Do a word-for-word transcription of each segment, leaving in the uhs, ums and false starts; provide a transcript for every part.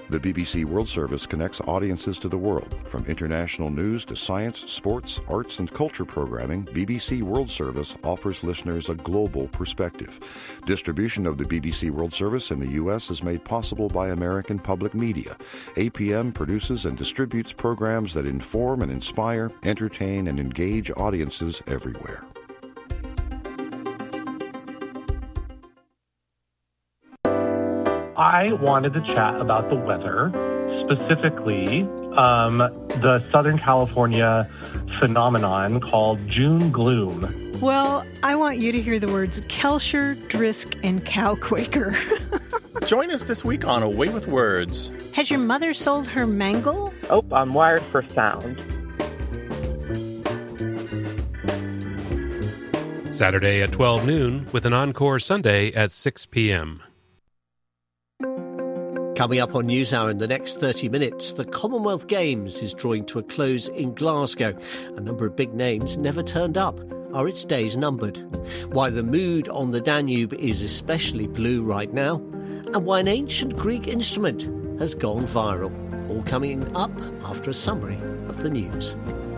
The B B C World Service connects audiences to the world. From international news to science, sports, arts, and culture programming, B B C World Service offers listeners a global perspective. Distribution of the B B C World Service in the U S is made possible by American Public Media. A P M produces and distributes programs that inform and inspire, entertain, and engage audiences everywhere. I wanted to chat about the weather, specifically um, the Southern California phenomenon called June gloom. Well, I want you to hear the words Kelscher, Drisk, and Cowquaker. Join us this week on Away with Words. Has your mother sold her mangle? Oh, I'm wired for sound. Saturday at twelve noon with an encore Sunday at six p.m. Coming up on NewsHour in the next thirty minutes, the Commonwealth Games is drawing to a close in Glasgow. A number of big names never turned up. Are its days numbered? Why the mood on the Danube is especially blue right now, and why an ancient Greek instrument has gone viral. All coming up after a summary of the news.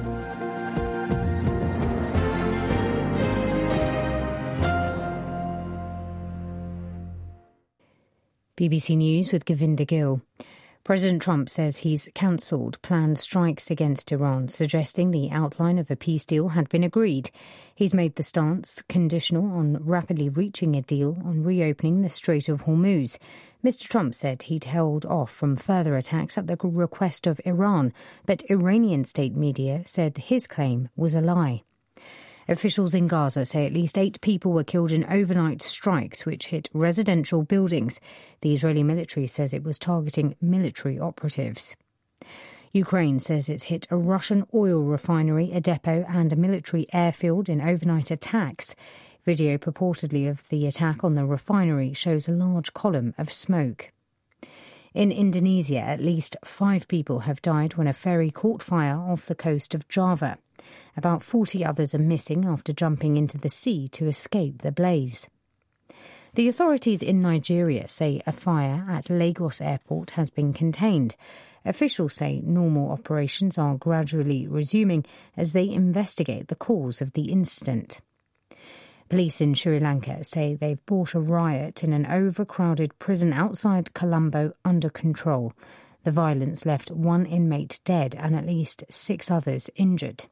B B C News with Govinda Gill. President Trump says he's cancelled planned strikes against Iran, suggesting the outline of a peace deal had been agreed. He's made the stance conditional on rapidly reaching a deal on reopening the Strait of Hormuz. Mister Trump said he'd held off from further attacks at the request of Iran, but Iranian state media said his claim was a lie. Officials in Gaza say at least eight people were killed in overnight strikes which hit residential buildings. The Israeli military says it was targeting military operatives. Ukraine says it's hit a Russian oil refinery, a depot and a military airfield in overnight attacks. Video purportedly of the attack on the refinery shows a large column of smoke. In Indonesia, at least five people have died when a ferry caught fire off the coast of Java. About forty others are missing after jumping into the sea to escape the blaze. The authorities in Nigeria say a fire at Lagos Airport has been contained. Officials say normal operations are gradually resuming as they investigate the cause of the incident. Police in Sri Lanka say they've brought a riot in an overcrowded prison outside Colombo under control. The violence left one inmate dead and at least six others injured.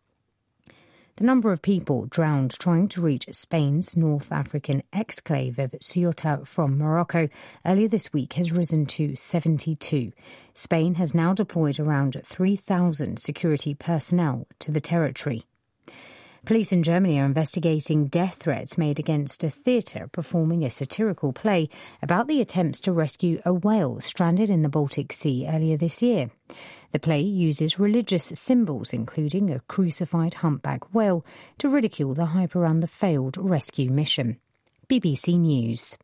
The number of people drowned trying to reach Spain's North African exclave of Ceuta from Morocco earlier this week has risen to seventy-two. Spain has now deployed around three thousand security personnel to the territory. Police in Germany are investigating death threats made against a theatre performing a satirical play about the attempts to rescue a whale stranded in the Baltic Sea earlier this year. The play uses religious symbols, including a crucified humpback whale, to ridicule the hype around the failed rescue mission. B B C News.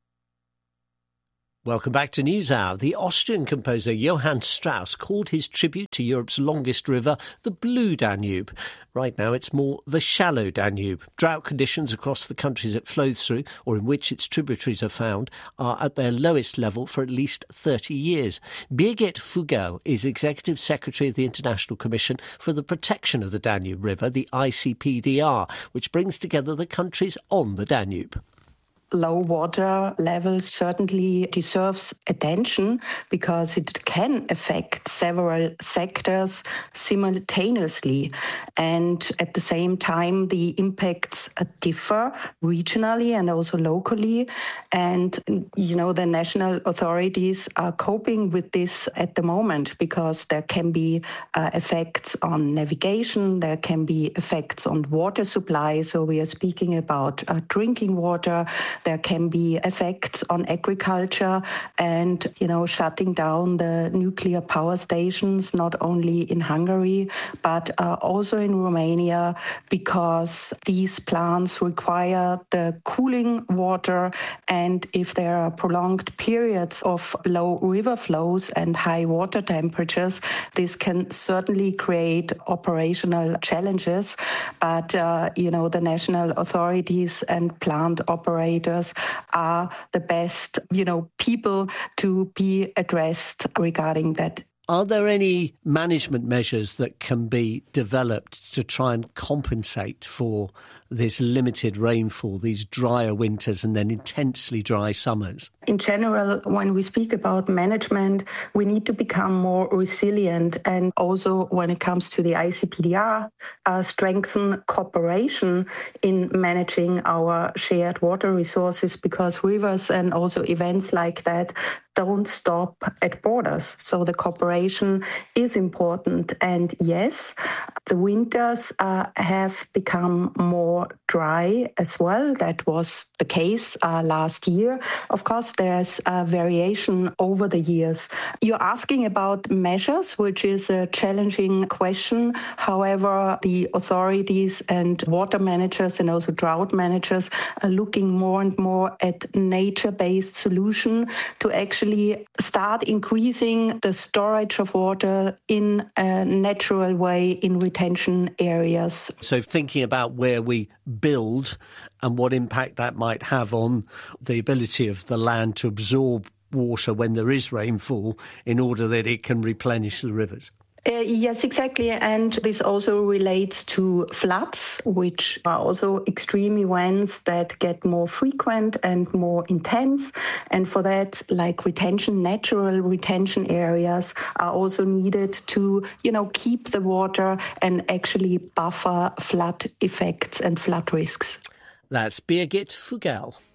Welcome back to NewsHour. The Austrian composer Johann Strauss called his tribute to Europe's longest river the Blue Danube. Right now it's more the Shallow Danube. Drought conditions across the countries it flows through, or in which its tributaries are found, are at their lowest level for at least thirty years. Birgit Fugel is Executive Secretary of the International Commission for the Protection of the Danube River, the I C P D R, which brings together the countries on the Danube. Low water level certainly deserves attention because it can affect several sectors simultaneously. And at the same time, the impacts differ regionally and also locally. And, you know, the national authorities are coping with this at the moment because there can be uh, effects on navigation, there can be effects on water supply. So we are speaking about uh, drinking water. There can be effects on agriculture and, you know, shutting down the nuclear power stations, not only in Hungary, but uh, also in Romania, because these plants require the cooling water. And if there are prolonged periods of low river flows and high water temperatures, this can certainly create operational challenges. But, uh, you know, the national authorities and plant operators operators are the best, you know, people to be addressed regarding that. Are there any management measures that can be developed to try and compensate for this limited rainfall, these drier winters and then intensely dry summers? In general, when we speak about management, we need to become more resilient, and also when it comes to the I C P D R, uh, strengthen cooperation in managing our shared water resources, because rivers and also events like that don't stop at borders. So the cooperation is important. And yes, the winters uh, have become more dry as well. That was the case uh, last year. Of course, there's a variation over the years. You're asking about measures, which is a challenging question. However, the authorities and water managers and also drought managers are looking more and more at nature-based solution to actually start increasing the storage of water in a natural way in retention areas. So thinking about where we build and what impact that might have on the ability of the land to absorb water when there is rainfall in order that it can replenish the rivers. Uh, yes, exactly. And this also relates to floods, which are also extreme events that get more frequent and more intense. And for that, like retention, natural retention areas are also needed to, you know, keep the water and actually buffer flood effects and flood risks. That's Birgit Fugel.